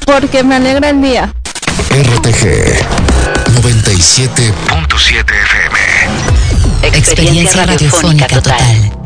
Porque me alegra el día. RTG 97.7 FM. Experiencia radiofónica total.